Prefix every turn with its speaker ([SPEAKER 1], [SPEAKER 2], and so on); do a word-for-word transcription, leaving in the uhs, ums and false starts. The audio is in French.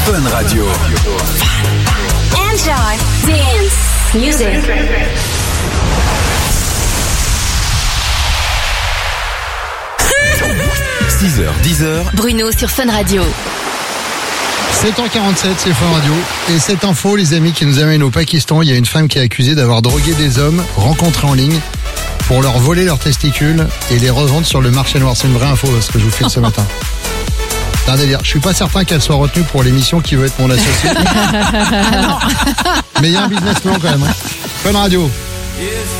[SPEAKER 1] Fun Radio.
[SPEAKER 2] Enjoy dance music.
[SPEAKER 1] six heures, dix heures.
[SPEAKER 2] Bruno sur Fun Radio.
[SPEAKER 3] sept heures quarante-sept, c'est Fun Radio. Et cette info, les amis, qui nous amène au Pakistan. Il y a une femme qui est accusée d'avoir drogué des hommes rencontrés en ligne pour leur voler leurs testicules et les revendre sur le marché noir. C'est une vraie info, ce que je vous file ce matin. C'est un délire. Je suis pas certain qu'elle soit retenue pour l'émission Qui veut être mon associé. Mais il y a un business plan quand même. Hein. Fun Radio.